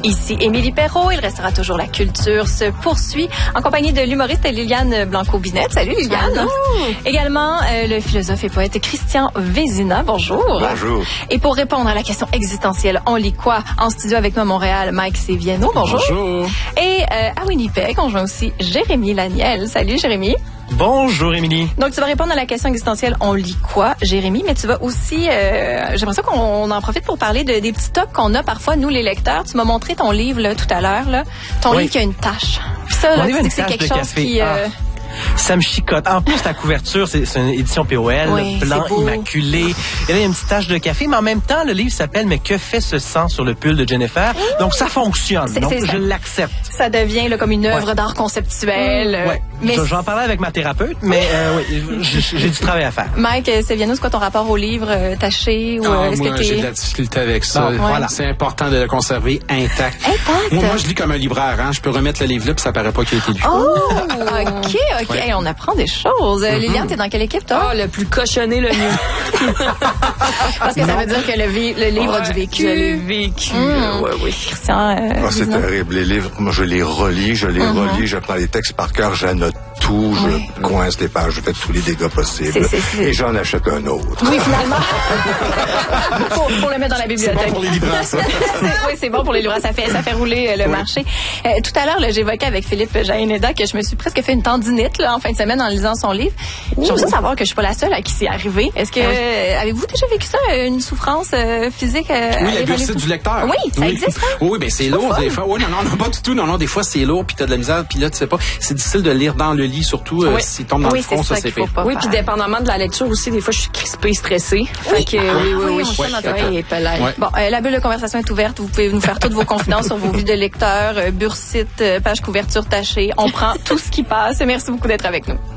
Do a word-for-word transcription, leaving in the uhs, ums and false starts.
Ici Émilie Perrault. Il restera toujours la culture se poursuit en compagnie de l'humoriste Liliane Blanco-Binette. Salut Liliane. Allô. Également euh, le philosophe et poète Christian Vézina. Bonjour. Bonjour. Et pour répondre à la question existentielle, on lit quoi? En studio avec moi à Montréal, Mike Séviano. Bonjour. Bonjour. Et euh, à Winnipeg, on joint aussi Jérémy Laniel. Salut Jérémy. Bonjour, Émilie. Donc, tu vas répondre à la question existentielle, on lit quoi, Jérémy? Mais tu vas aussi, euh, j'aimerais ça qu'on en profite pour parler de, des petits tops qu'on a parfois, nous, les lecteurs. Tu m'as montré ton livre, là, tout à l'heure, là. Ton oui. livre qui a une tache. Ça, là, tu dis que c'est quelque chose café. qui... Euh... Ah. Ça me chicote. En plus, la couverture, c'est, c'est une édition P O L, oui, blanc, immaculé. Et là, il y a une petite tache de café, mais en même temps, le livre s'appelle « Mais que fait ce sang sur le pull de Jennifer? » Donc, ça fonctionne. C'est, Donc, c'est je ça. l'accepte. Ça devient là, comme une œuvre ouais. d'art conceptuel. Mmh. Ouais. Mais J'en parlais avec ma thérapeute, mais euh, oui, j'ai, j'ai du travail à faire. Mike Séviano, c'est quoi ton rapport au livre euh, taché? Ou, ah, est-ce moi, que t'es... j'ai de la difficulté avec ça. Bon, ouais. Voilà. C'est important de le conserver intact. Intact? Moi, moi, je lis comme un libraire. Hein. Je peux remettre le livre là, puis ça paraît pas qu'il a été lu. Oh, OK, OK. Ouais. Hey, on apprend des choses. Mm-hmm. Liliane, t'es dans quelle équipe, toi? Ah, oh, le plus cochonné, le mieux. Parce que non. Ça veut dire que le, vi- le livre ouais, a du vécu. Je l'ai vécu. Mmh. Ouais, oui. Christian, euh, oh, c'est terrible. Les livres, moi, je les relis, je les mm-hmm. relis, je prends les textes par cœur, j'annote tout, je oui. coince les pages, je fais tous les dégâts possibles. C'est, c'est, c'est... Et j'en achète un autre. Oui, finalement. pour, pour le mettre dans la bibliothèque. C'est bon pour les libraires, ça. Oui, c'est bon pour les libraires. Ça fait, ça fait rouler euh, le oui. marché. Euh, tout à l'heure, là, j'évoquais avec Philippe Jaénéda que je me suis presque fait une tendinite là, en fin de semaine en lisant son livre. J'ai envie de savoir que je suis pas la seule à qui c'est arrivé. Est-ce que euh, avez-vous déjà vécu ça, une souffrance euh, physique? Euh, oui, la bursite du lecteur. Oui, ça oui. existe. Hein? Oui, ben c'est, c'est lourd des fois. Oui, non, non, non, pas du tout. Non, non, des fois c'est lourd, puis t'as de la misère, puis là tu sais pas. C'est difficile de lire dans le lit, surtout oui. euh, s'il tombe dans oui, le front, ça, ça c'est pire. Oui, puis dépendamment de la lecture aussi, des fois je suis crispée, stressée. Fait que oui, oui, oui, oui. Bon, euh, la bulle de conversation est ouverte. Vous pouvez nous faire toutes vos confidences sur vos vies de lecteur, euh, bursite, euh, page couverture tachée. On prend tout ce qui passe. Merci beaucoup d'être avec nous.